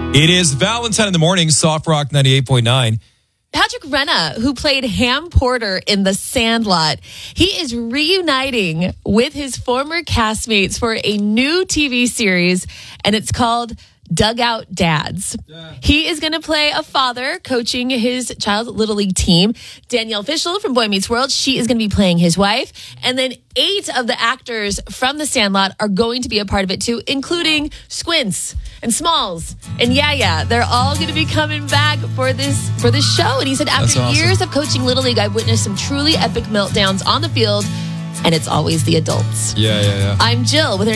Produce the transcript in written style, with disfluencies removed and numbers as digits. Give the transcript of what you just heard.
It is Valentine in the morning, Soft Rock 98.9. Patrick Renna, who played Ham Porter in The Sandlot, he is reuniting with his former castmates for a new TV series, and it's called Dugout Dads. He is going to play a father coaching his child's Little League team. Danielle Fishel from Boy Meets World, she is going to be playing his wife. And then 8 of the actors from The Sandlot are going to be a part of it too, including Squints and Smalls and Yaya. They're all going to be coming back for this show. And he said, after years of coaching Little League, I've witnessed some truly epic meltdowns on the field, and it's always the adults. Yeah. I'm Jill with her